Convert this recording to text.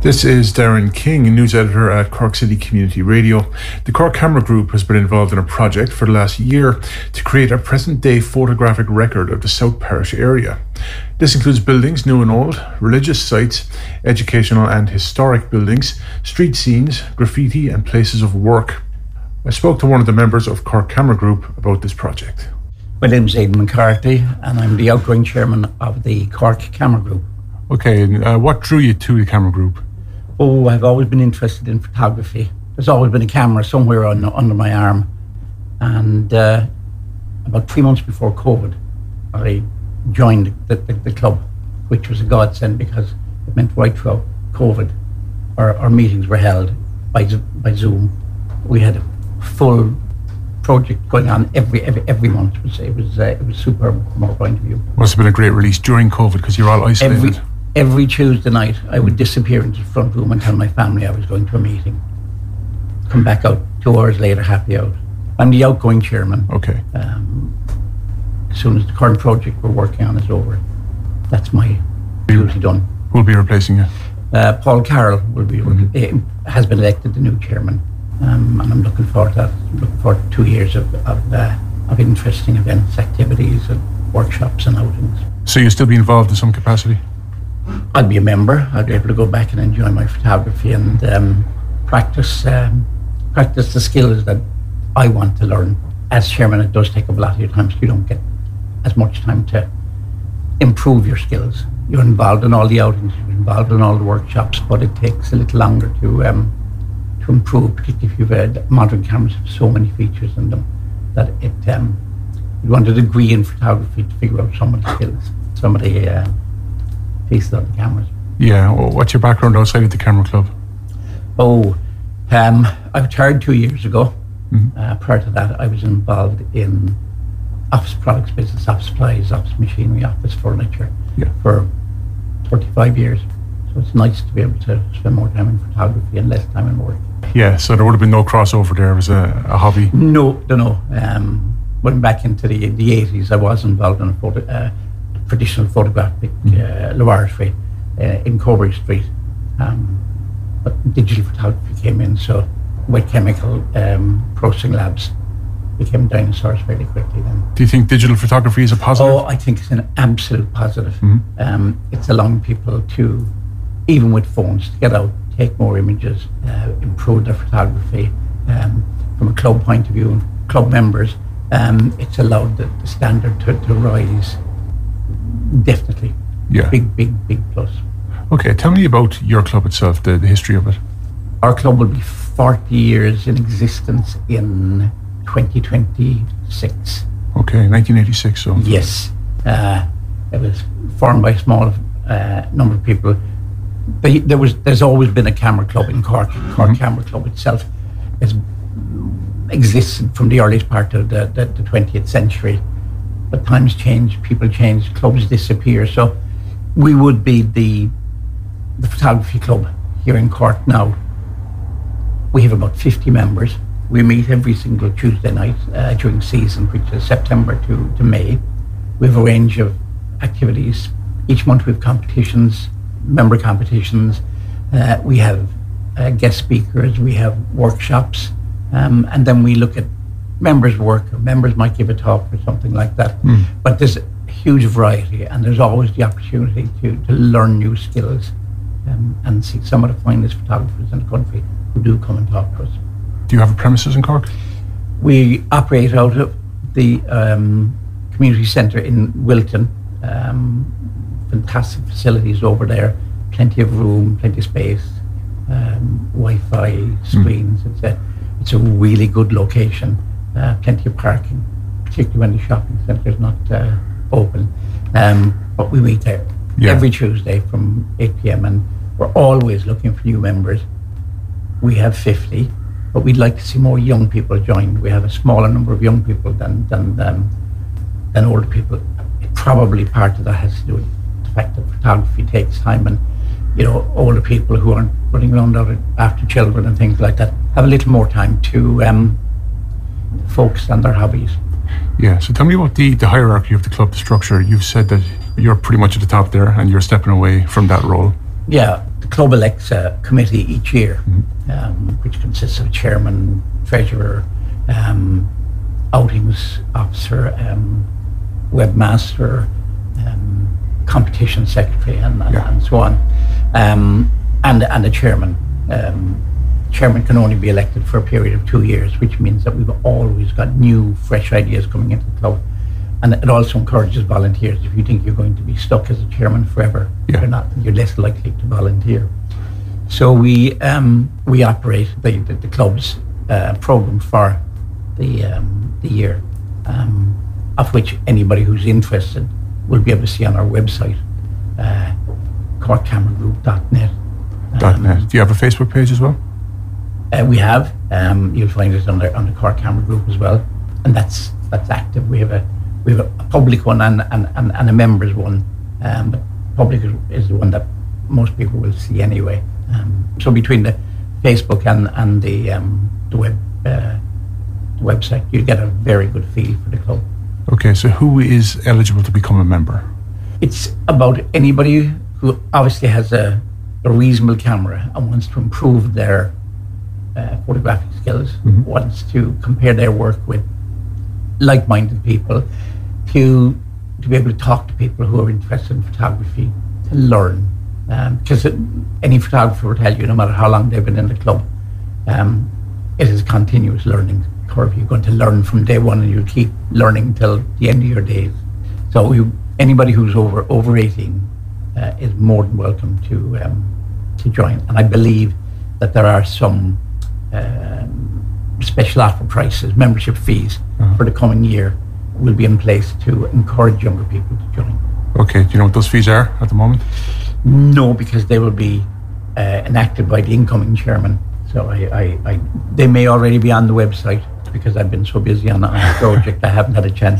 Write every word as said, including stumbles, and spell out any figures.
This is Darren King, news editor at Cork City Community Radio. The Cork Camera Group has been involved in a project for the last year to create a present-day photographic record of the South Parish area. This includes buildings, new and old, religious sites, educational and historic buildings, street scenes, graffiti and places of work. I spoke to one of the members of Cork Camera Group about this project. My name is Aidan McCarthy and I'm the outgoing chairman of the Cork Camera Group. Okay, and uh, what drew you to the Camera Group? Oh, I've always been interested in photography. There's always been a camera somewhere on, under my arm. And uh, about three months before COVID, I joined the, the, the club, which was a godsend because it meant right throughout COVID, our, our meetings were held by, by Zoom. We had a full project going on every every, every month. It was it was, uh, it was superb from our point of view. Must have been a great release during COVID because you're all isolated. Every, every Tuesday night, I would disappear into the front room and tell my family I was going to a meeting. Come back out two hours later, happy out. I'm the outgoing chairman. Okay. Um, as soon as the current project we're working on is over, that's my duty done. Who'll be replacing you? Uh, Paul Carroll will be Mm-hmm. uh, has been elected the new chairman. Um, and I'm looking forward to that. I'm looking forward to two years of of, uh, of interesting events, activities, and workshops and outings. So you'll still be involved in some capacity? I'll be a member. I'll be able to go back and enjoy my photography and um, practice um, practice the skills that I want to learn. As chairman, it does take up a lot of your time, so you don't get as much time to improve your skills. You're involved in all the outings, you're involved in all the workshops, but it takes a little longer to um, to improve, particularly if you've had modern cameras have so many features in them that it um, you want a degree in photography to figure out some of the skills, some of the uh, pieces of the cameras. Yeah, well, what's your background outside of the Camera Club? Oh, um, I retired two years ago. Mm-hmm. Uh, prior to that, I was involved in office products business, office supplies, office machinery, office furniture Yeah. for thirty-five years. So it's nice to be able to spend more time in photography and less time in work. Yeah, so there would have been no crossover there. It was a, a hobby. No, no, no. Um, went back into the the eighties. I was involved in a photo, uh, traditional photographic uh, laboratory uh, in Coburg Street, um, but digital photography came in. So wet chemical um, processing labs became dinosaurs fairly quickly. Then. Do you think digital photography is a positive? Oh, I think it's an absolute positive. Mm-hmm. Um, it's allowing people to, even with phones, to get out, take more images, uh, improve their photography. Um, from a club point of view, and club members, um, it's allowed the, the standard to, to rise. Definitely. Yeah. Big, big, big plus. Okay, tell me about your club itself, the, the history of it. Our club will be forty years in existence in twenty twenty-six. Okay, nineteen eighty-six, so. Yes. Uh, it was formed by a small uh, number of people. They, there was, there's always been a camera club in Cork. Cork mm-hmm. Camera Club itself has existed from the earliest part of the, the, the twentieth century. But times change, people change, clubs disappear. So we would be the the photography club here in Cork now. We have about fifty members. We meet every single Tuesday night uh, during season, which is September to, to May. We have a range of activities. Each month we have competitions, member competitions. Uh, we have uh, guest speakers. We have workshops. Um, and then we look at members' work. Or members might give a talk or something like that. Mm. But there's a huge variety, and there's always the opportunity to, to learn new skills um, and see some of the finest photographers in the country who do come and talk to us. Do you have a premises in Cork? We operate out of the um, community centre in Wilton. Um, fantastic facilities over there, plenty of room, plenty of space, um, Wi-Fi, screens. Mm. It's a it's a really good location. Uh, plenty of parking, particularly when the shopping centre is not uh, open. Um, but we meet there yeah. every Tuesday from eight p.m. and we're always looking for new members. We have fifty. But we'd like to see more young people join. We have a smaller number of young people than than um, than older people. It probably part of that has to do with the fact that photography takes time, and you know, older people who aren't running around after children and things like that have a little more time to um, focus on their hobbies. Yeah. So tell me about the the hierarchy of the club, the structure. You've said that you're pretty much at the top there, and you're stepping away from that role. Yeah, the club elects a committee each year, Mm-hmm. um, which consists of chairman, treasurer, um, outings officer, um, webmaster, um, competition secretary, and, and, Yeah. and so on, um, and and a chairman. Um, chairman can only be elected for a period of two years, which means that we've always got new, fresh ideas coming into the club. And it also encourages volunteers. If you think you're going to be stuck as a chairman forever, Yeah. you're not. You're less likely to volunteer. So we um, we operate the the, the club's uh, program for the um, the year, um, of which anybody who's interested will be able to see on our website, uh, cork camera group dot net. Dot net. Do you have a Facebook page as well? Uh, we have. Um, you'll find it on the on the Cork Camera Group as well, and that's that's active. We have a we have a public one and and, and, and a members one. Um, but public is, is the one that most people will see anyway. Um, so between the Facebook and and the um, the web uh, the website, you get a very good feel for the club. Okay, so who is eligible to become a member? It's about anybody who obviously has a, a reasonable camera and wants to improve their uh, photographic skills, Mm-hmm. wants to compare their work with like-minded people, to to be able to talk to people who are interested in photography, to learn. Um, because it, any photographer will tell you, no matter how long they've been in the club, um, it is a continuous learning curve. You're going to learn from day one, and you'll keep learning till the end of your days. So you, anybody who's over over eighteen uh, is more than welcome to um, to join. And I believe that there are some um, special offer prices, membership fees Uh-huh. for the coming year will be in place to encourage younger people to join. Okay, do you know what those fees are at the moment? No, because they will be uh, enacted by the incoming chairman. So I, I, I, they may already be on the website, because I've been so busy on, on the project, I haven't had a chance